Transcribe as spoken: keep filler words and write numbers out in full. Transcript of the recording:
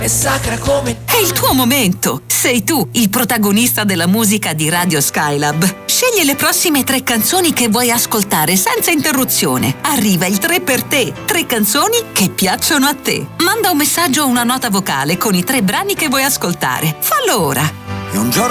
È sacra come... È il tuo momento! Sei tu il protagonista della musica di Radio Skylab. Scegli le prossime tre canzoni che vuoi ascoltare senza interruzione. Arriva il tre per te. Tre canzoni che piacciono a te. Manda un messaggio o una nota vocale con i tre brani che vuoi ascoltare. Fallo ora. E un giorno